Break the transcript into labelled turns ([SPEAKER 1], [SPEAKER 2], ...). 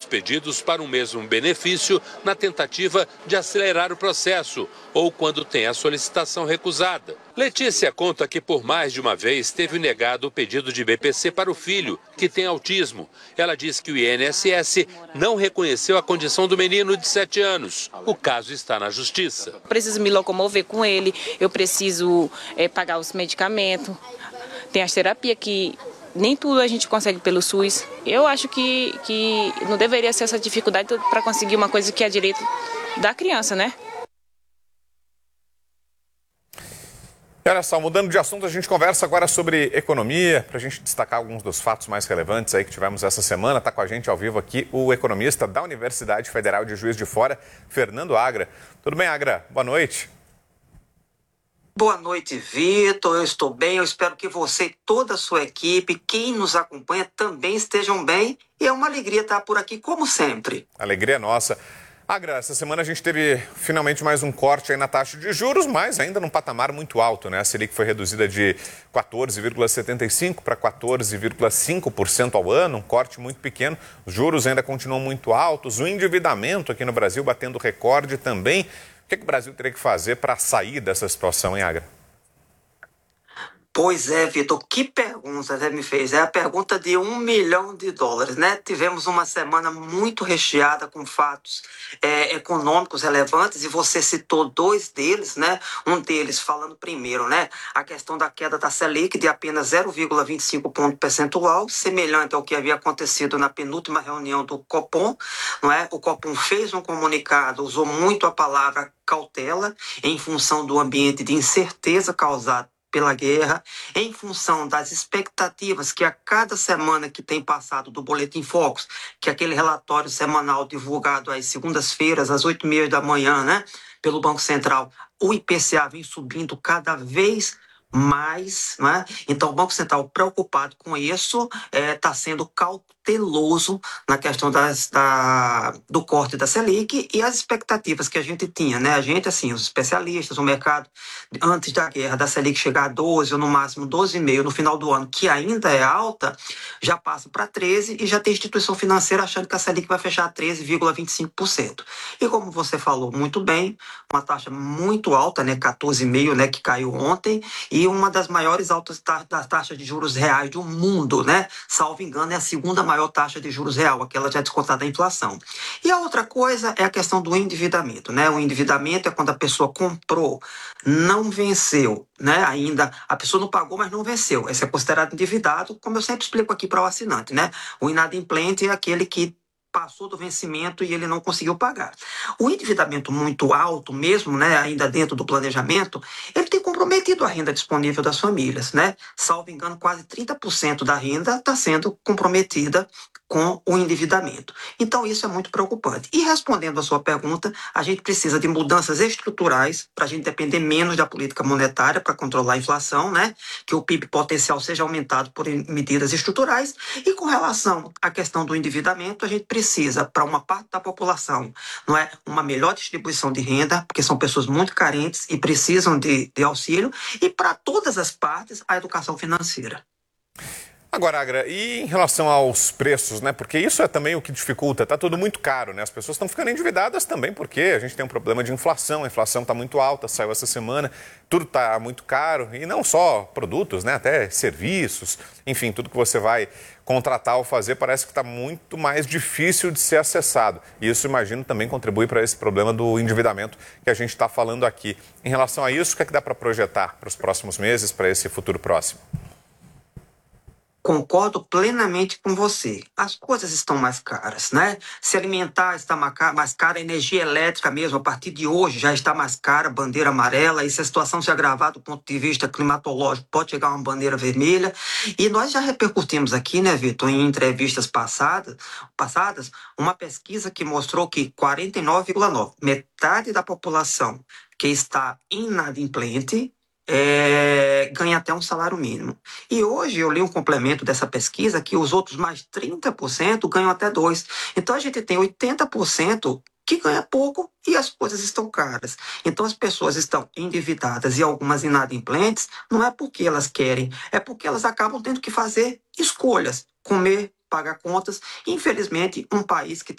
[SPEAKER 1] pedidos para um mesmo benefício na tentativa de acelerar o processo ou quando tem a solicitação recusada. Letícia conta que por mais de uma vez teve negado o pedido de BPC para o filho, que tem autismo. Ela diz que o INSS não reconheceu a condição do menino de 7 anos. O caso está na justiça.
[SPEAKER 2] Preciso me locomover com ele, eu preciso pagar os medicamentos, tem as terapias que nem tudo a gente consegue pelo SUS. Eu acho que não deveria ser essa dificuldade para conseguir uma coisa que é direito da criança, né?
[SPEAKER 3] E olha só, mudando de assunto, a gente conversa agora sobre economia, para a gente destacar alguns dos fatos mais relevantes aí que tivemos essa semana. Está com a gente ao vivo aqui o economista da Universidade Federal de Juiz de Fora, Fernando Agra. Tudo bem, Agra? Boa noite.
[SPEAKER 4] Boa noite, Vitor. Eu estou bem. Eu espero que você e toda a sua equipe, quem nos acompanha, também estejam bem. E é uma alegria estar por aqui, como sempre.
[SPEAKER 3] Alegria nossa. Agra, essa semana a gente teve finalmente mais um corte aí na taxa de juros, mas ainda num patamar muito alto, né? A Selic foi reduzida de 14,75% para 14,5% ao ano, um corte muito pequeno. Os juros ainda continuam muito altos, o endividamento aqui no Brasil batendo recorde também. O que o Brasil teria que fazer para sair dessa situação, hein, Agra?
[SPEAKER 4] Pois é, Vitor, que pergunta você me fez? É a pergunta de US$ 1 milhão, né? Tivemos uma semana muito recheada com fatos econômicos relevantes e você citou dois deles, né? Um deles falando primeiro, né? A questão da queda da Selic de apenas 0,25 ponto percentual, semelhante ao que havia acontecido na penúltima reunião do Copom, não é? O Copom fez um comunicado, usou muito a palavra cautela em função do ambiente de incerteza causado pela guerra, em função das expectativas que a cada semana que tem passado do Boletim Focus, que é aquele relatório semanal divulgado às segundas-feiras, às 8h30 da manhã, né, pelo Banco Central, o IPCA vem subindo cada vez mais, né? Então o Banco Central, preocupado com isso, está sendo cauteloso na questão do corte da Selic e as expectativas que a gente tinha, né? A gente, assim, os especialistas, o mercado, antes da guerra, da Selic chegar a 12 ou no máximo 12,5 no final do ano, que ainda é alta, já passa para 13 e já tem instituição financeira achando que a Selic vai fechar a 13,25%. E como você falou muito bem, uma taxa muito alta, né? 14,5, né? Que caiu ontem, e uma das maiores altas das taxas de juros reais do mundo, né? Salvo engano, é a segunda maior taxa de juros real, aquela já descontada da inflação. E a outra coisa é a questão do endividamento, né? O endividamento é quando a pessoa comprou, não venceu, né? Ainda a pessoa não pagou, mas não venceu. Esse é considerado endividado, como eu sempre explico aqui para o assinante, né? O inadimplente é aquele que passou do vencimento e ele não conseguiu pagar. O endividamento muito alto mesmo, né, ainda dentro do planejamento, ele tem comprometido a renda disponível das famílias, né? Salvo engano, quase 30% da renda está sendo comprometida com o endividamento. Então isso é muito preocupante. E respondendo à sua pergunta, a gente precisa de mudanças estruturais para a gente depender menos da política monetária para controlar a inflação, né? Que o PIB potencial seja aumentado por medidas estruturais. E com relação à questão do endividamento, a gente precisa, para uma parte da população, não é, uma melhor distribuição de renda, porque são pessoas muito carentes e precisam de auxílio, e para todas as partes, a educação financeira.
[SPEAKER 3] Agora, Agra, e em relação aos preços, né? Porque isso é também o que dificulta, está tudo muito caro, né? As pessoas estão ficando endividadas também porque a gente tem um problema de inflação, a inflação está muito alta, saiu essa semana, tudo está muito caro, e não só produtos, né? Até serviços, enfim, tudo que você vai contratar ou fazer parece que está muito mais difícil de ser acessado. E isso, imagino, também contribui para esse problema do endividamento que a gente está falando aqui. Em relação a isso, o que é que dá para projetar para os próximos meses, para esse futuro próximo?
[SPEAKER 4] Concordo plenamente com você. As coisas estão mais caras, né? Se alimentar está mais cara, a energia elétrica mesmo, a partir de hoje já está mais cara, bandeira amarela, e se a situação se agravar do ponto de vista climatológico, pode chegar uma bandeira vermelha. E nós já repercutimos aqui, né, Vitor, em entrevistas passadas, uma pesquisa que mostrou que 49,9%, metade da população que está inadimplente, ganha até um salário mínimo. E hoje eu li um complemento dessa pesquisa que os outros mais 30% ganham até 2%. Então a gente tem 80% que ganha pouco e as coisas estão caras. Então as pessoas estão endividadas e algumas inadimplentes, não é porque elas querem, é porque elas acabam tendo que fazer escolhas, comer, pagar contas. Infelizmente, um país que